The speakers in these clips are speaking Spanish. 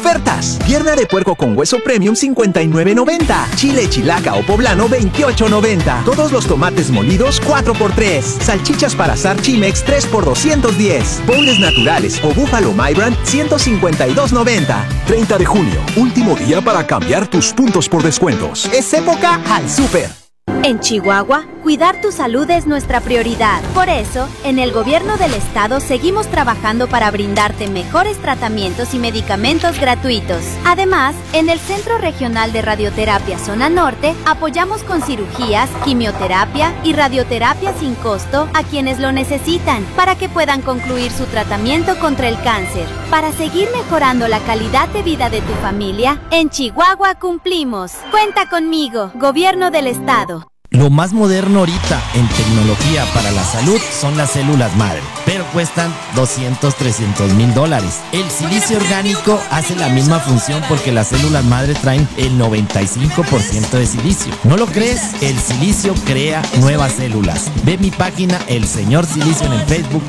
ofertas. Pierna de puerco con hueso premium 59.90. Chile chilaca o poblano 28.90. Todos los tomates molidos 4x3. Salchichas para asar Chimex 3x210. Boneless naturales o búfalo My Brand 152.90. 30 de junio, último día para cambiar tus puntos por descuentos. Es época al súper. En Chihuahua, cuidar tu salud es nuestra prioridad. Por eso, en el gobierno del estado seguimos trabajando para brindarte mejores tratamientos y medicamentos gratuitos. Además, en el Centro Regional de Radioterapia Zona Norte, apoyamos con cirugías, quimioterapia y radioterapia sin costo a quienes lo necesitan, para que puedan concluir su tratamiento contra el cáncer. Para seguir mejorando la calidad de vida de tu familia, en Chihuahua cumplimos. Cuenta conmigo, Gobierno del Estado. Lo más moderno ahorita en tecnología para la salud son las células madre, pero cuestan $200-300,000. El silicio orgánico hace la misma función porque las células madre traen el 95% de silicio. ¿No lo crees? El silicio crea nuevas células. Ve mi página El Señor Silicio en el Facebook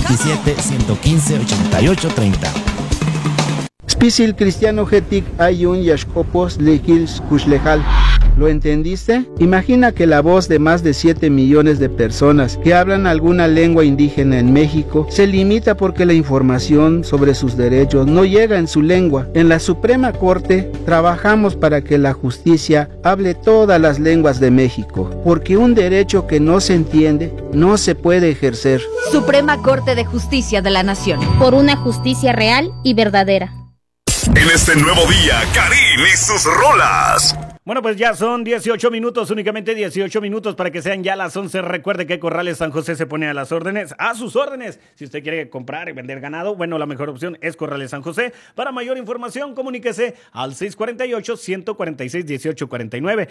627-115-8830. Spisil cristiano getik ayun yashkopos lehils kushlejal. ¿Lo entendiste? Imagina que la voz de más de 7 millones de personas que hablan alguna lengua indígena en México se limita porque la información sobre sus derechos no llega en su lengua. En la Suprema Corte trabajamos para que la justicia hable todas las lenguas de México, porque un derecho que no se entiende no se puede ejercer. Suprema Corte de Justicia de la Nación. Por una justicia real y verdadera. En este nuevo día, Karin y sus rolas. Bueno, pues ya son 18 minutos, únicamente 18 minutos para que sean ya las 11. Recuerde que Corrales San José se pone a sus órdenes. Si usted quiere comprar y vender ganado, bueno, la mejor opción es Corrales San José. Para mayor información, comuníquese al 648-146-1849.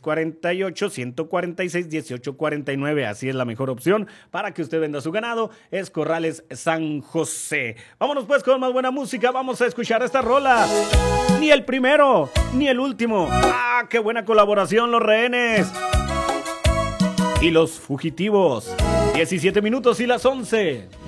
648-146-1849. Así es la mejor opción para que usted venda su ganado. Es Corrales San José. Vámonos pues con más buena música. Vamos a escuchar esta rola. Ni el primero, ni el último. ¡Ah, qué buena colaboración, Los Rehenes y Los Fugitivos! 17 minutos y las 11.